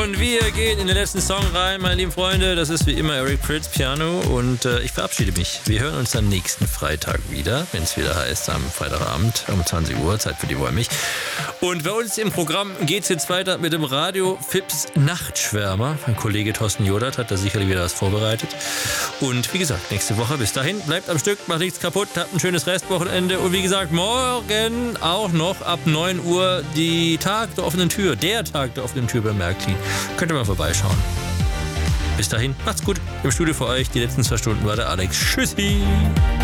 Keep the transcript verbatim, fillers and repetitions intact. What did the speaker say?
Und wir gehen in den letzten Song rein, meine lieben Freunde. Das ist wie immer Eric Prydz, Piano. Und äh, ich verabschiede mich. Wir hören uns dann nächsten Freitag wieder, wenn es wieder heißt, am Freitagabend um zwanzig Uhr, Zeit für die Wollmilch. Und bei uns im Programm geht es jetzt weiter mit dem Radio Fips Nachtschwärmer. Mein Kollege Thorsten Jodat hat da sicherlich wieder was vorbereitet. Und wie gesagt, nächste Woche, bis dahin, bleibt am Stück, macht nichts kaputt, habt ein schönes Restwochenende. Und wie gesagt, morgen auch noch ab neun Uhr die Tag der offenen Tür, der Tag der offenen Tür bei Märklin. Könnt ihr mal vorbeischauen. Bis dahin, macht's gut. Im Studio für euch die letzten zwei Stunden war der Alex. Tschüssi.